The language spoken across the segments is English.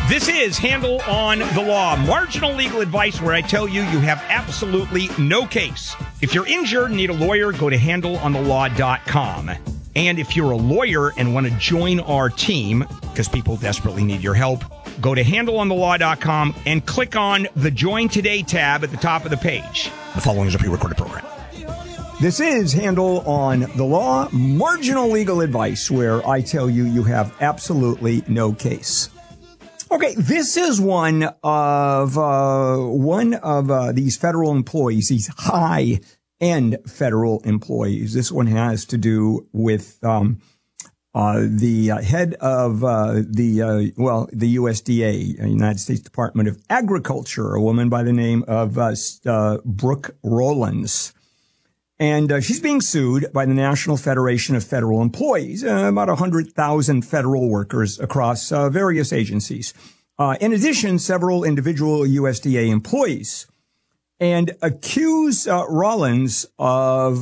This is Handle on the Law, marginal legal advice where I tell you you have absolutely no case. If you're injured and need a lawyer, go to handleonthelaw.com. And if you're a lawyer and want to join our team, because people desperately need your help, go to handleonthelaw.com and click on the Join Today tab at the top of the page. The following is a pre-recorded program. This is Handle on the Law, marginal legal advice where I tell you you have absolutely no case. Okay, this is one of these federal employees, these high-end federal employees. This one has to do with the head of the USDA, United States Department of Agriculture, a woman by the name of Brooke Rollins. And she's being sued by the National Federation of Federal Employees, about 100,000 federal workers across various agencies. In addition, several individual USDA employees, and accuse Rollins of,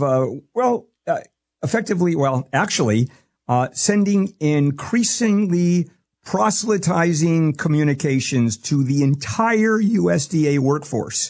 sending increasingly proselytizing communications to the entire USDA workforce.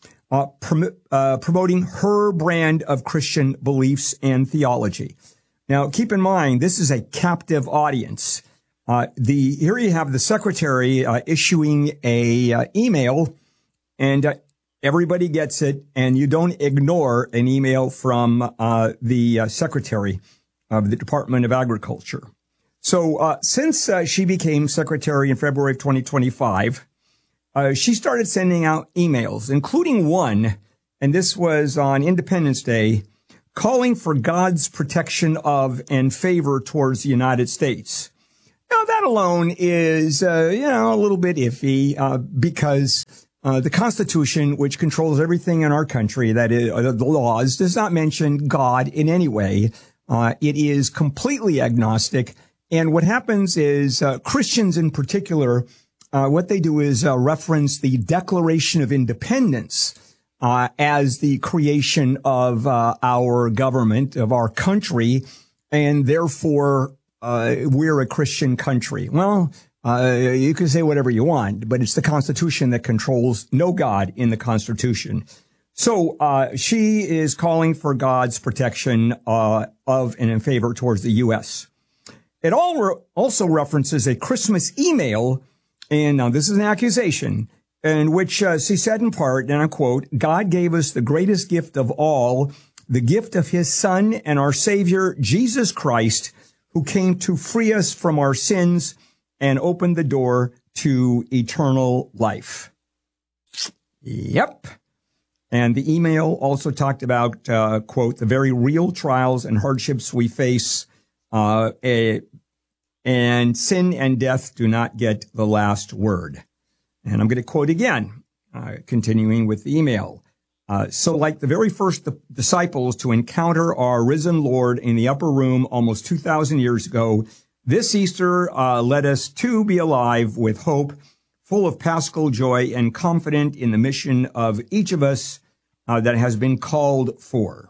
Promoting her brand of Christian beliefs and theology. Now, keep in mind, this is a captive audience. Here you have the secretary issuing a email, and everybody gets it, and you don't ignore an email from the secretary of the Department of Agriculture. So since she became secretary in February of 2025, she started sending out emails, including one, and this was on Independence Day, calling for God's protection of and favor towards the United States. Now, that alone is, a little bit iffy, because the Constitution, which controls everything in our country, that is, the laws, does not mention God in any way. It is completely agnostic. And what happens is Christians in particular, what they do is reference the Declaration of Independence as the creation of our government, of our country, and therefore we're a Christian country. Well, you can say whatever you want, but it's the Constitution that controls. No God in the Constitution. So she is calling for God's protection of and in favor towards the U.S. It also references a Christmas email. And now this is an accusation in which she said in part, and I quote, God gave us the greatest gift of all, the gift of his son and our savior, Jesus Christ, who came to free us from our sins and opened the door to eternal life. Yep. And the email also talked about, quote, the very real trials and hardships we face, and sin and death do not get the last word. And I'm going to quote again, continuing with the email. So like the very first disciples to encounter our risen Lord in the upper room almost 2,000 years ago, this Easter let us too be alive with hope, full of paschal joy and confident in the mission of each of us that has been called for.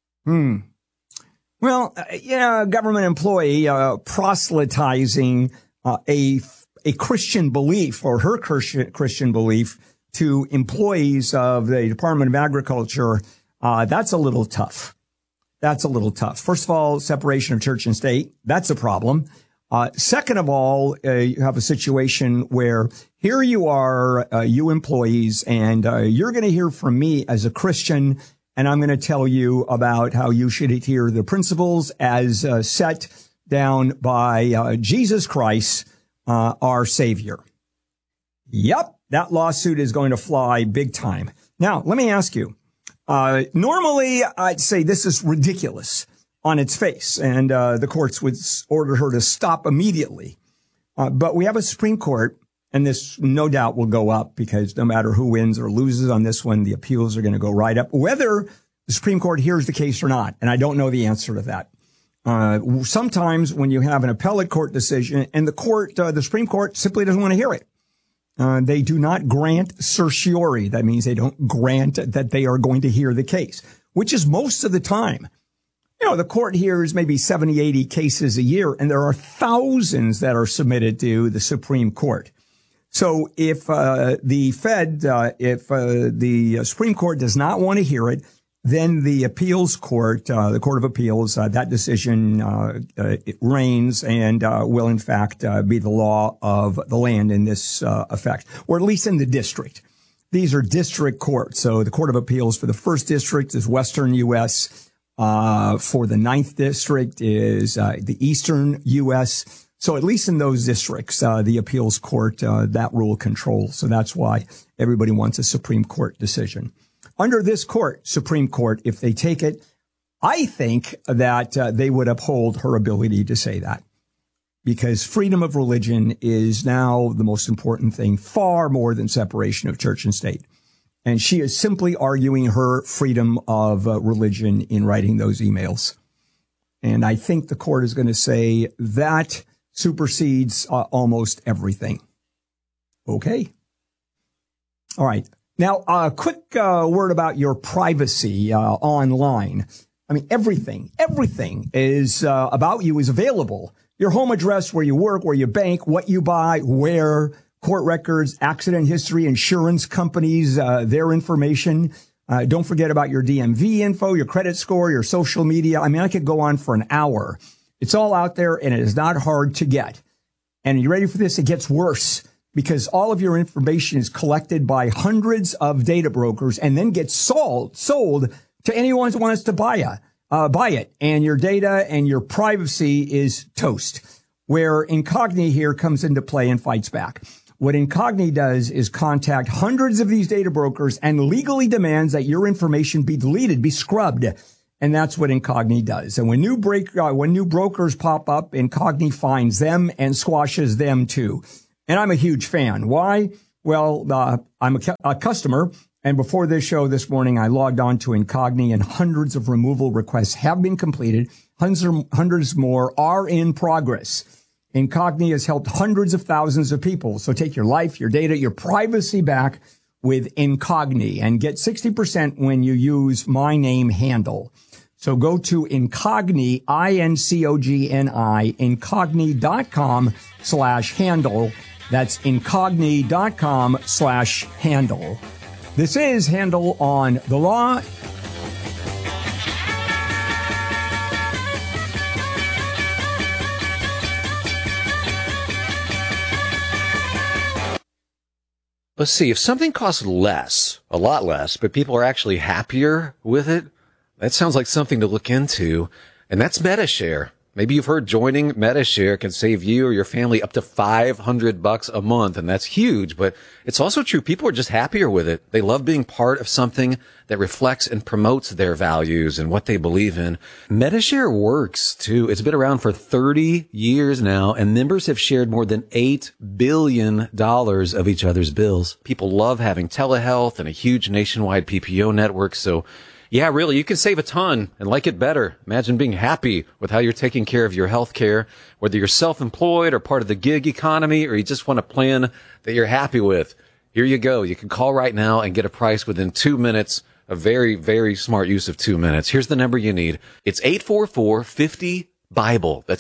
Well, a government employee proselytizing a Christian belief or her Christian belief to employees of the Department of Agriculture, that's a little tough. That's a little tough. First of all, separation of church and state, that's a problem. Second of all, you have a situation where here you are, you employees, and you're going to hear from me as a Christian. And I'm going to tell you about how you should adhere to the principles as set down by Jesus Christ, our Savior. Yep, that lawsuit is going to fly big time. Now, let me ask you. Normally, I'd say this is ridiculous on its face, and the courts would order her to stop immediately. But we have a Supreme Court, and this no doubt will go up because no matter who wins or loses on this one, the appeals are going to go right up, whether the Supreme Court hears the case or not. And I don't know the answer to that. Sometimes when you have an appellate court decision and the Supreme Court simply doesn't want to hear it. They do not grant certiorari. That means they don't grant that they are going to hear the case, which is most of the time. The court hears maybe 70, 80 cases a year, and there are thousands that are submitted to the Supreme Court. So if the Supreme Court does not want to hear it, then the appeals court, the Court of Appeals, that decision it reigns and will in fact be the law of the land in this effect, or at least in the district. These are district courts. So the Court of Appeals for the First District is Western U.S. For the Ninth District is the Eastern U.S. So at least in those districts, the appeals court, that rule controls. So that's why everybody wants a Supreme Court decision. Under this court, Supreme Court, if they take it, I think that they would uphold her ability to say that, because freedom of religion is now the most important thing, far more than separation of church and state. And she is simply arguing her freedom of religion in writing those emails. And I think the court is going to say that supersedes almost everything. Okay. All right. Now, a quick word about your privacy online. I mean, everything is about you is available. Your home address, where you work, where you bank, what you buy, where, court records, accident history, insurance companies, their information. Don't forget about your DMV info, your credit score, your social media. I mean, I could go on for an hour. It's all out there, and it is not hard to get. And you ready for this? It gets worse, because all of your information is collected by hundreds of data brokers and then gets sold to anyone who wants to buy it. And your data and your privacy is toast, where Incogni here comes into play and fights back. What Incogni does is contact hundreds of these data brokers and legally demands that your information be deleted, be scrubbed. And that's what Incogni does. And when new brokers pop up, Incogni finds them and squashes them too. And I'm a huge fan. Why? Well, I'm a customer. And before this show this morning, I logged on to Incogni, and hundreds of removal requests have been completed. Hundreds more are in progress. Incogni has helped hundreds of thousands of people. So take your life, your data, your privacy back with Incogni, and get 60% when you use my name handle. So go to Incogni, Incogni, Incogni.com/handle. That's Incogni.com/handle. This is Handle on the Law. Let's see, if something costs less, a lot less, but people are actually happier with it, that sounds like something to look into. And that's Medi-Share. Maybe you've heard joining Medi-Share can save you or your family up to $500 a month, and that's huge. But it's also true, people are just happier with it. They love being part of something that reflects and promotes their values and what they believe in. Medi-Share works too. It's been around for 30 years now, and members have shared more than $8 billion of each other's bills. People love having telehealth and a huge nationwide PPO network, so yeah, really, you can save a ton and like it better. Imagine being happy with how you're taking care of your health care, whether you're self-employed or part of the gig economy, or you just want a plan that you're happy with. Here you go. You can call right now and get a price within 2 minutes. A very, very smart use of 2 minutes. Here's the number you need. It's 844-50-BIBLE. That's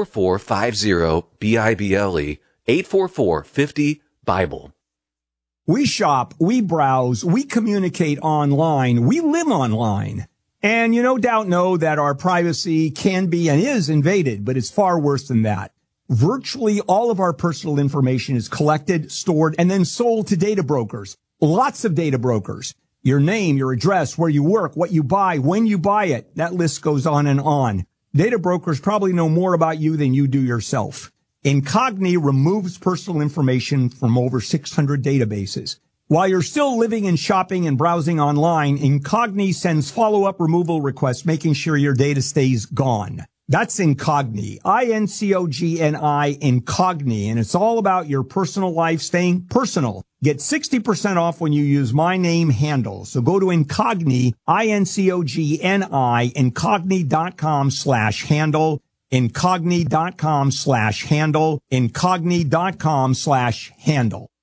844-50-BIBLE. 844-50-BIBLE. We shop, we browse, we communicate online, we live online. And you no doubt know that our privacy can be and is invaded, but it's far worse than that. Virtually all of our personal information is collected, stored, and then sold to data brokers. Lots of data brokers. Your name, your address, where you work, what you buy, when you buy it. That list goes on and on. Data brokers probably know more about you than you do yourself. Incogni removes personal information from over 600 databases. While you're still living and shopping and browsing online, Incogni sends follow-up removal requests, making sure your data stays gone. That's Incogni, Incogni, Incogni, and it's all about your personal life staying personal. Get 60% off when you use my name handle. So go to Incogni, Incogni, Incogni.com/handle. Incogni.com/handle, Incogni.com/handle.